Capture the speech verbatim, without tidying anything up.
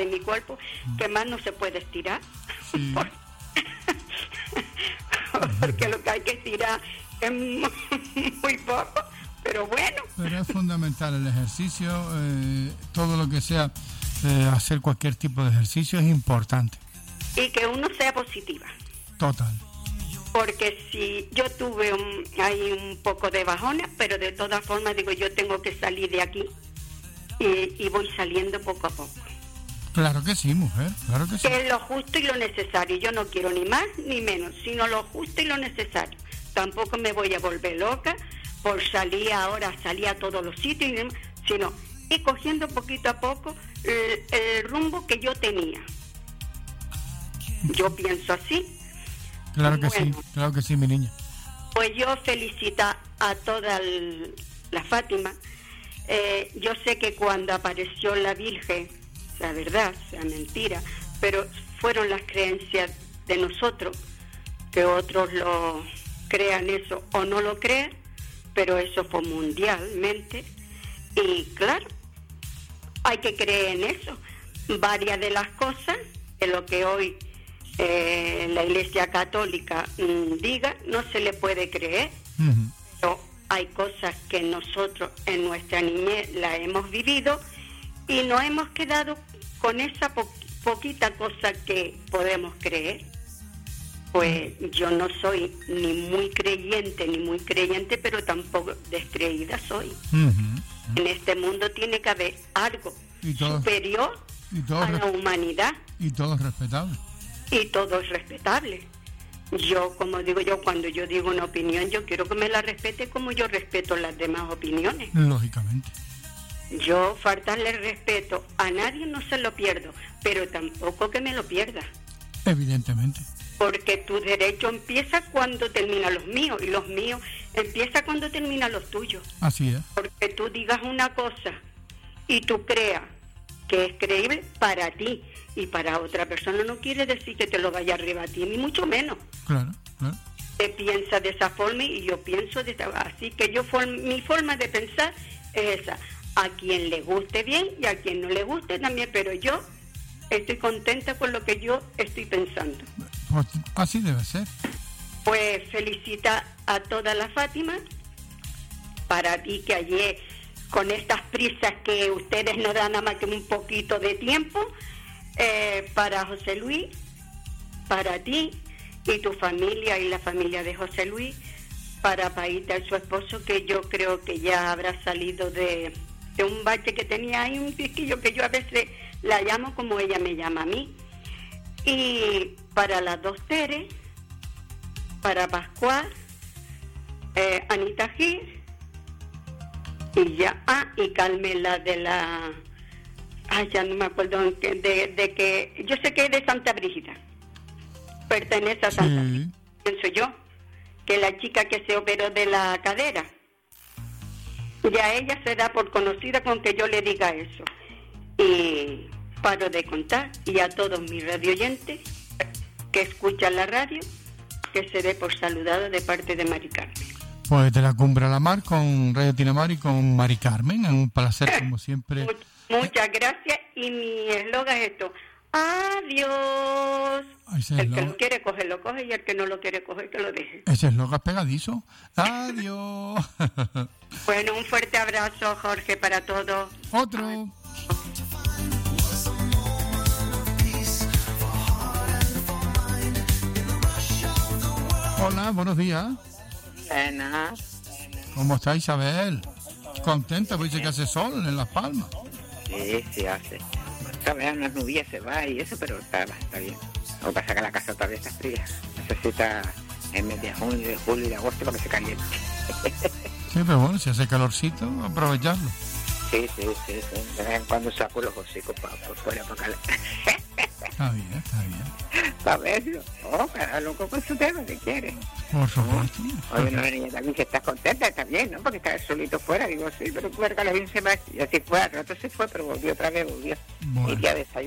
de mi cuerpo, que más no se puede estirar. Sí. Porque lo que hay que estirar es muy, muy poco, pero bueno. Pero es fundamental el ejercicio, eh, todo lo que sea eh, hacer cualquier tipo de ejercicio es importante. Y que uno sea positiva. Total. Porque si yo tuve un, ahí un poco de bajona, pero de todas formas digo, yo tengo que salir de aquí y, y voy saliendo poco a poco. Claro que sí, mujer, claro que sí. Que es lo justo y lo necesario. Yo no quiero ni más ni menos, sino lo justo y lo necesario. Tampoco me voy a volver loca por salir ahora, salir a todos los sitios, y demás, sino ir cogiendo poquito a poco el, el rumbo que yo tenía. Yo pienso así. Claro que Bueno, sí, claro que sí, mi niña. Pues yo felicito a toda el, la Fátima. Eh, yo sé que cuando apareció la Virgen, la verdad, sea mentira, pero fueron las creencias de nosotros, que otros lo crean eso o no lo crean, pero eso fue mundialmente. Y claro, hay que creer en eso. Varias de las cosas de lo que hoy eh, la Iglesia Católica mmm, diga, no se le puede creer. Uh-huh. Pero hay cosas que nosotros en nuestra niñez la hemos vivido y nos hemos quedado con esa po- poquita cosa que podemos creer. Pues yo no soy ni muy creyente ni muy creyente, pero tampoco descreída soy. Uh-huh. En este mundo tiene que haber algo y todo, superior y todo a la res- humanidad. Y todo es respetable. Y todo es respetable. Yo, como digo yo, cuando yo digo una opinión, yo quiero que me la respete como yo respeto las demás opiniones. Lógicamente. Yo faltarle respeto a nadie no se lo pierdo, pero tampoco que me lo pierda. Evidentemente. Porque tu derecho empieza cuando termina los míos, y los míos empieza cuando termina los tuyos. Así es. Porque tú digas una cosa y tú creas que es creíble para ti y para otra persona, no quiere decir que te lo vaya a rebatir, ni mucho menos. Claro, claro. Te piensa de esa forma y yo pienso de esa forma. Así que yo mi forma de pensar es esa. A quien le guste bien y a quien no le guste también, pero yo estoy contenta con lo que yo estoy pensando. Pues así debe ser. Pues felicita a toda la Fátima, para ti que ayer con estas prisas que ustedes no dan nada más que un poquito de tiempo, eh, para José Luis, para ti y tu familia y la familia de José Luis, para Paita y su esposo, que yo creo que ya habrá salido de, de un bache que tenía ahí, un piquillo que yo a veces la llamo como ella me llama a mí. Y para las dos Teres, para Pascual, eh, Anita Gil, y ya, ah, y Carmen, la de la, ay, ya no me acuerdo, de, de, de que, yo sé que es de Santa Brígida, pertenece a Santa Brígida, sí. Pienso yo, que la chica que se operó de la cadera, ya ella se da por conocida con que yo le diga eso. Y paro de contar, y a todos mis radioyentes que escuchan la radio, que se dé por saludado de parte de Mari Carmen. Pues de la Cumbre a la Mar con Radio Tinamar y con Mari Carmen, es un placer como siempre. Muchas gracias, y mi eslogan es esto: adiós. Ese el eslogan... que lo quiere coger lo coge, y el que no lo quiere coger que lo deje. Ese eslogan es pegadizo. Adiós. Bueno, un fuerte abrazo, Jorge, para todos. Otro. Ay. Hola, buenos días. Buenas. ¿Cómo está Isabel? ¿Contenta? Porque dice que hace sol en Las Palmas. Sí, sí hace. Esta vez unas nubes se va y eso, pero está, está bien. Lo que pasa es que la casa todavía está fría. Necesita en mes de junio, de julio y de agosto para que se caliente. Sí, pero bueno, si hace calorcito, aprovecharlo. Sí, sí, sí, sí. De vez en cuando saco los hocicos para por fuera para calentar. Está bien, está bien. Para verlo. Oh, cada loco con su tema, ¿qué quiere? Por supuesto. ¿No? Oye, una niña también que estás contenta, está bien, ¿no? Porque está solito fuera. Digo, sí, pero puerca la bien se va. Y así fue, al rato se fue, pero volvió otra vez, volvió. Bueno. Y ya desayunó.